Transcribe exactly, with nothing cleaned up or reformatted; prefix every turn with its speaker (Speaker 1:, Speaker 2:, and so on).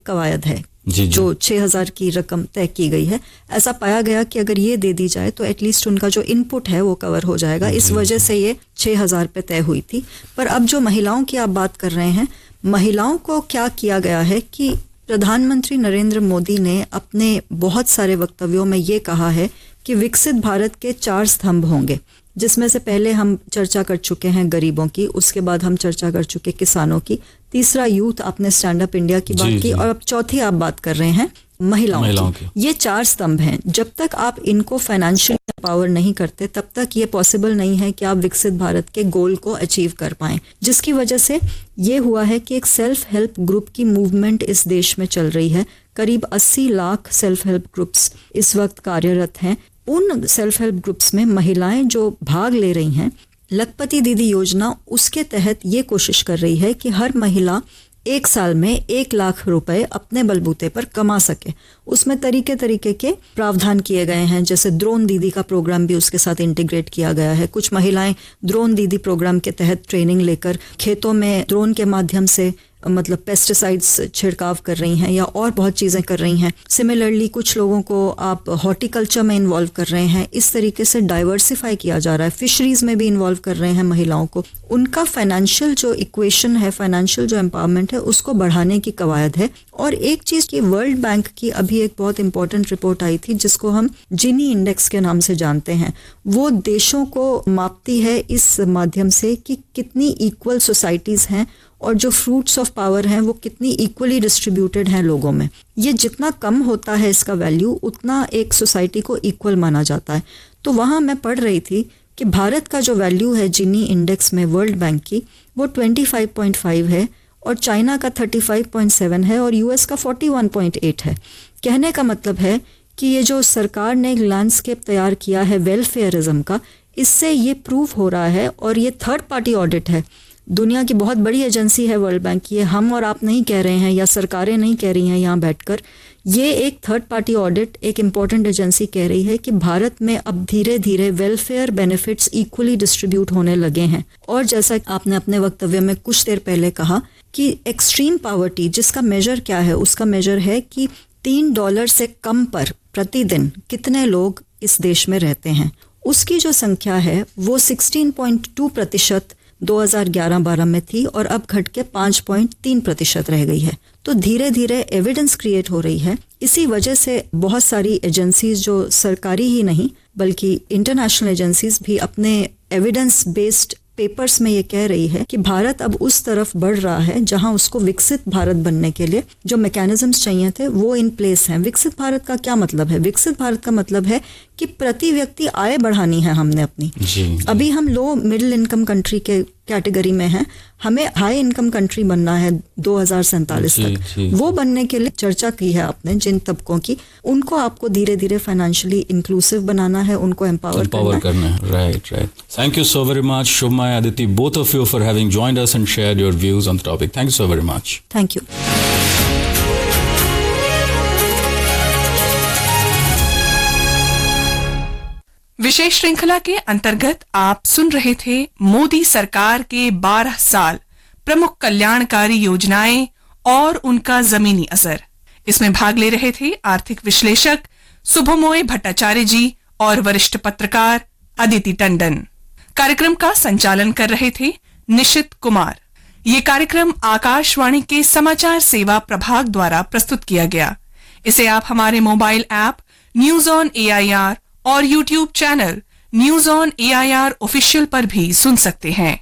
Speaker 1: कवायद है
Speaker 2: जी, जी.
Speaker 1: जो छह हजार की रकम तय की गई है। ऐसा पाया गया कि अगर ये दे दी जाए तो एटलीस्ट उनका जो इनपुट है वो कवर हो जाएगा। इस वजह से ये छह हजार पे तय हुई थी। पर अब जो महिलाओं की आप बात कर रहे हैं, महिलाओं को क्या किया गया है कि प्रधानमंत्री नरेंद्र मोदी ने अपने बहुत सारे वक्तव्यों में ये कहा है कि विकसित भारत के चार स्तंभ होंगे, जिसमें से पहले हम चर्चा कर चुके हैं गरीबों की, उसके बाद हम चर्चा कर चुके किसानों की, तीसरा यूथ, आपने स्टैंड अप इंडिया की बात की, और अब चौथी आप बात कर रहे हैं महिलाओं, महिलाओं की। की ये चार स्तंभ हैं। जब तक आप इनको फाइनेंशियल पावर नहीं करते तब तक ये पॉसिबल नहीं है कि आप विकसित भारत के गोल को अचीव कर पाएं, जिसकी वजह से ये हुआ है कि एक सेल्फ हेल्प ग्रुप की मूवमेंट इस देश में चल रही है। करीब अस्सी लाख सेल्फ हेल्प ग्रुप्स इस वक्त कार्यरत हैं। उन सेल्फ हेल्प ग्रुप्स में महिलाएं जो भाग ले रही हैं, लखपति दीदी योजना उसके तहत ये कोशिश कर रही है कि हर महिला एक साल में एक लाख रुपए अपने बलबूते पर कमा सके। उसमें तरीके तरीके के प्रावधान किए गए हैं, जैसे ड्रोन दीदी का प्रोग्राम भी उसके साथ इंटीग्रेट किया गया है। कुछ महिलाएं ड्रोन दीदी प्रोग्राम के तहत ट्रेनिंग लेकर खेतों में ड्रोन के माध्यम से मतलब पेस्टिसाइड्स छिड़काव कर रही हैं या और बहुत चीज़ें कर रही हैं। सिमिलरली कुछ लोगों को आप हॉर्टिकल्चर में इन्वॉल्व कर रहे हैं। इस तरीके से डाइवर्सिफाई किया जा रहा है। फिशरीज में भी इन्वॉल्व कर रहे हैं महिलाओं को। उनका फाइनेंशियल जो इक्वेशन है, फाइनेंशियल जो एम्पावरमेंट है, उसको बढ़ाने की कवायद है। और एक चीज़ की वर्ल्ड बैंक की अभी एक बहुत इंपॉर्टेंट रिपोर्ट आई थी जिसको हम जिनी इंडेक्स के नाम से जानते हैं। वो देशों को मापती है इस माध्यम से कि कितनी इक्वल सोसाइटीज़ हैं और जो फ्रूट्स ऑफ पावर हैं वो कितनी इक्वली डिस्ट्रीब्यूटेड हैं लोगों में। ये जितना कम होता है इसका वैल्यू, उतना एक सोसाइटी को इक्वल माना जाता है। तो वहाँ मैं पढ़ रही थी कि भारत का जो वैल्यू है जिनी इंडेक्स में वर्ल्ड बैंक की, वो पच्चीस पॉइंट पाँच है और चाइना का पैंतीस पॉइंट सात है और यूएस का इकतालीस पॉइंट आठ है। कहने का मतलब है कि ये जो सरकार ने एक लैंडस्केप तैयार किया है वेलफेयरिज्म का, इससे ये प्रूव हो रहा है। और ये थर्ड पार्टी ऑडिट है, दुनिया की बहुत बड़ी एजेंसी है वर्ल्ड बैंक की। हम और आप नहीं कह रहे हैं या सरकारें नहीं कह रही हैं यहाँ बैठकर। ये एक थर्ड पार्टी ऑडिट, एक इम्पॉर्टेंट एजेंसी कह रही है कि भारत में अब धीरे धीरे वेलफेयर बेनिफिट्स इक्वली डिस्ट्रीब्यूट होने लगे हैं। और जैसा आपने अपने वक्तव्य में कुछ देर पहले कहा कि एक्सट्रीम पावर्टी जिसका मेजर क्या है, उसका मेजर है कि तीन डॉलर से कम पर प्रतिदिन कितने लोग इस देश में रहते हैं। उसकी जो संख्या है वो सोलह पॉइंट दो प्रतिशत दो हज़ार ग्यारह बारह में थी और अब घट के पाँच पॉइंट तीन प्रतिशत रह गई है। तो धीरे धीरे एविडेंस क्रिएट हो रही है। इसी वजह से बहुत सारी एजेंसीज जो सरकारी ही नहीं बल्कि इंटरनेशनल एजेंसीज भी अपने एविडेंस बेस्ड पेपर्स में ये कह रही है कि भारत अब उस तरफ बढ़ रहा है जहां उसको विकसित भारत बनने के लिए जो मैकेनिज्म्स चाहिए थे वो इन प्लेस हैं। विकसित भारत का क्या मतलब है? विकसित भारत का मतलब है कि प्रति व्यक्ति आय बढ़ानी है हमने अपनी। जी, जी। अभी हम लो मिडिल इनकम कंट्री के कैटेगरी में हैं, हमें हाई इनकम कंट्री बनना है दो हज़ार सैंतालीस तक। जी, वो बनने के लिए चर्चा की है आपने जिन तबकों की, उनको आपको धीरे धीरे फाइनेंशियली इंक्लूसिव बनाना है, उनको एम्पावर करना,
Speaker 2: करना है। Right right thank you so very much शुभमा, Aditi, both of you for having joined us and shared your views on the topic. Thank you so very much.
Speaker 1: Thank you.
Speaker 3: विशेष श्रृंखला के अंतर्गत आप सुन रहे थे मोदी सरकार के बारह साल, प्रमुख कल्याणकारी योजनाएं और उनका जमीनी असर। इसमें भाग ले रहे थे आर्थिक विश्लेषक सुभमोय भट्टाचार्य जी और वरिष्ठ पत्रकार अदिति टंडन। कार्यक्रम का संचालन कर रहे थे निशित कुमार। ये कार्यक्रम आकाशवाणी के समाचार सेवा प्रभाग द्वारा प्रस्तुत किया गया। इसे आप हमारे mobile app news on A I R और YouTube channel news on A I R official पर भी सुन सकते हैं।